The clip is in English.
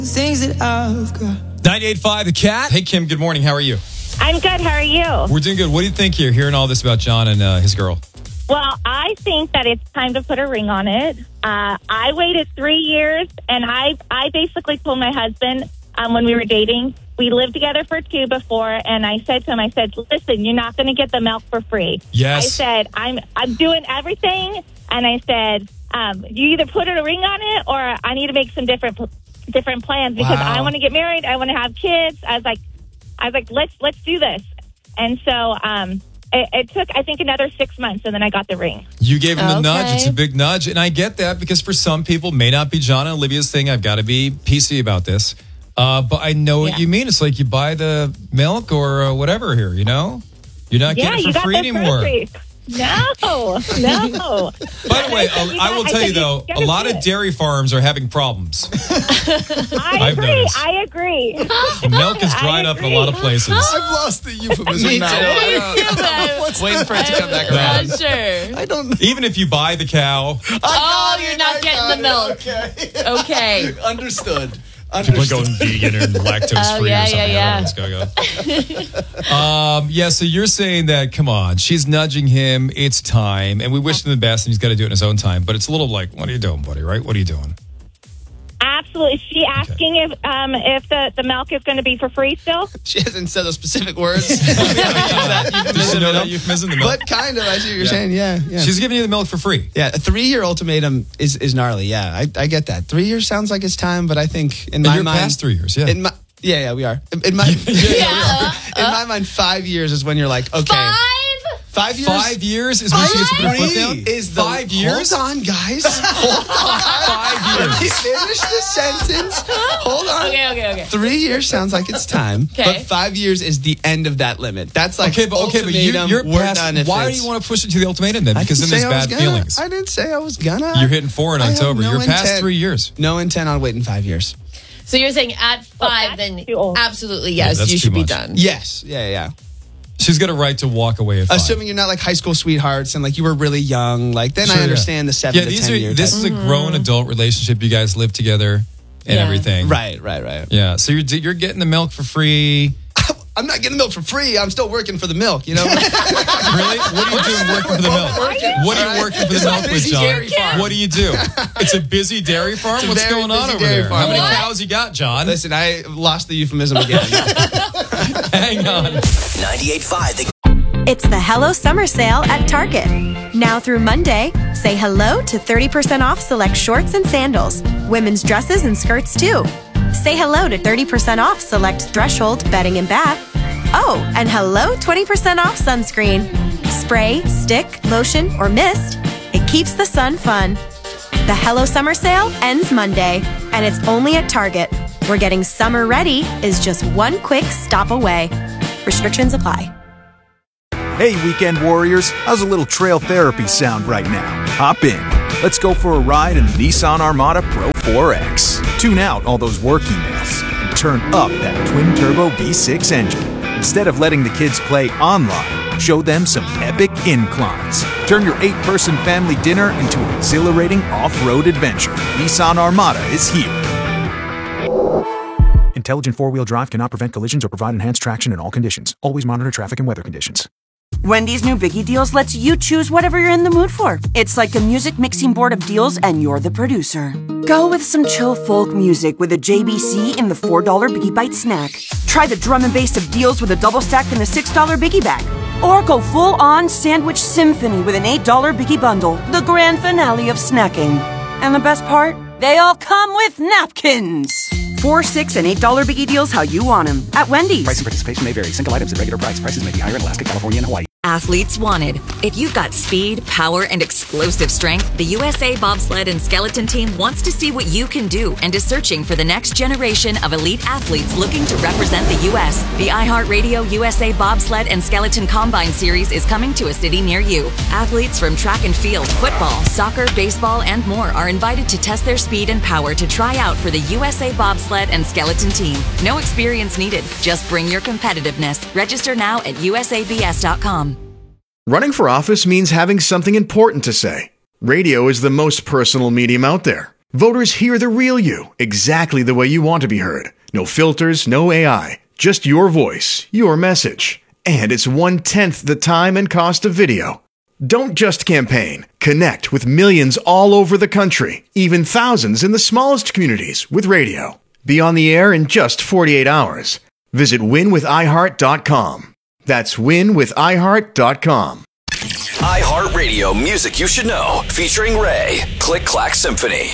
Things that I've got. 98.5 The Cat. Hey, Kim, good morning. How are you? I'm good. How are you? We're doing good. What do you think here, hearing all this about John and his girl? Well, I think that it's time to put a ring on it. I waited 3 years, and I basically told my husband when we were dating, we lived together for 2 before, and I said to him, listen, you're not going to get the milk for free. Yes. I said, I'm doing everything, and I said, you either put a ring on it, or I need to make some different plans because Wow. I want to get married. I want to have kids. I was like, let's do this. And so, it took, I think, another 6 months, and then I got the ring. You gave him the Okay. nudge. It's a big nudge. And I get that because for some people, may not be John and Olivia's thing. I've got to be PC about this. But I know what you mean. It's like you buy the milk or whatever here, you know? You're not getting it for free anymore. Groceries. No. By the way, I will tell you, though, a lot of dairy farms are having problems. I agree. The milk is dried up in a lot of places. I've lost the euphemism Me now. too. Waiting for it to come back Not around. sure. I don't. Even if you buy the cow, You're not getting the milk. Okay. Understood. people are going vegan and lactose free yeah, or something. yeah. Let's go. So you're saying that, come on, she's nudging him. It's time. And we wish him the best, and he's got to do it in his own time. But it's a little like, what are you doing, buddy, right? What are you doing? Absolutely. Is she asking if the milk is going to be for free still? She hasn't said those specific words. Did you know that euphemism, the milk? But kind of, I see what you're saying. Yeah. She's giving you the milk for free. Yeah, a 3-year ultimatum is gnarly. Yeah, I get that. 3 years sounds like it's time, but I think in my You're mind, past 3 years, yeah. Yeah, we are. In my in my mind, 5 years is when you're like, okay, 5 years. 5 years is when she gets to put her foot down? Is 5 years? Hold on, guys. Hold on. 5 Let me years. finish the sentence. Hold on. Okay. 3 years sounds like it's time, Okay. but 5 years is the end of that limit. That's like Okay, but ultimatum, you're we're past. done if Why do it's- you want to push it to the ultimatum then? I Because didn't then say there's I was bad gonna. feelings. I didn't say I was gonna. You're hitting 4 in I have October. no You're past intent. 3 years. No intent on waiting 5 years. So you're saying at 5, that's then too old. absolutely yes, that's you too should be much. done. Yes. Yeah. She's got a right to walk away at 5. Assuming you're not like high school sweethearts and like you were really young, like then Sure, I understand the 7 to 10 year. This is a grown adult relationship. You guys live together and Yeah. everything. Right. Yeah. So you're getting the milk for free. I'm not getting milk for free. I'm still working for the milk, you know? Really? What are you doing working for the milk? What are you working for the milk with, busy John? dairy farm. What do you do? It's a busy dairy farm? It's a What's very going on busy over dairy there? farm. How many What? cows you got, John? Listen, I lost the euphemism again. Hang on. 98.5 It's the Hello Summer Sale at Target. Now through Monday, say hello to 30% off select shorts and sandals, women's dresses and skirts too. Say hello to 30% off select Threshold bedding and bath. Oh, and hello 20% off sunscreen. Spray, stick, lotion, or mist. It keeps the sun fun. The Hello Summer Sale ends Monday, and it's only at Target, where getting summer ready is just one quick stop away. Restrictions apply. Hey, weekend warriors, how's a little trail therapy sound right now? Hop in. Let's go for a ride in the Nissan Armada Pro 4X. Tune out all those work emails and turn up that twin-turbo V6 engine. Instead of letting the kids play online, show them some epic inclines. Turn your 8-person family dinner into an exhilarating off-road adventure. Nissan Armada is here. Intelligent four-wheel drive cannot prevent collisions or provide enhanced traction in all conditions. Always monitor traffic and weather conditions. Wendy's new Biggie Deals lets you choose whatever you're in the mood for. It's like a music mixing board of deals, and you're the producer. Go with some chill folk music with a JBC in the $4 Biggie Bite snack. Try the drum and bass of deals with a double stack in the $6 Biggie Bag. Or go full-on sandwich symphony with an $8 Biggie Bundle, the grand finale of snacking. And the best part? They all come with napkins. $4, $6, and $8 Biggie Deals how you want them at Wendy's. Price and participation may vary. Single items at regular price. Prices may be higher in Alaska, California, and Hawaii. Athletes wanted. If you've got speed, power, and explosive strength, the USA Bobsled and Skeleton Team wants to see what you can do and is searching for the next generation of elite athletes looking to represent the U.S. The iHeartRadio USA Bobsled and Skeleton Combine Series is coming to a city near you. Athletes from track and field, football, soccer, baseball, and more are invited to test their speed and power to try out for the USA Bobsled and Skeleton Team. No experience needed. Just bring your competitiveness. Register now at usabs.com. Running for office means having something important to say. Radio is the most personal medium out there. Voters hear the real you, exactly the way you want to be heard. No filters, no AI, just your voice, your message. And it's 1/10 the time and cost of video. Don't just campaign. Connect with millions all over the country, even thousands in the smallest communities with radio. Be on the air in just 48 hours. Visit winwithiheart.com. That's winwithiheart.com. iHeartRadio Music You Should Know, featuring Ray. Click Clack Symphony.